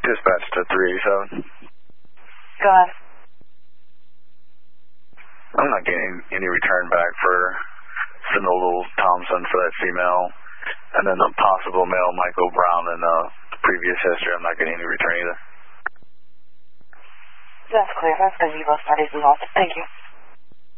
Dispatch to 387. Go ahead. I'm not getting any return back for Sinola Thompson for that female. And then the possible male Michael Brown in the previous history, I'm not getting any return either. That's clear. That's going to be both parties involved. Thank you.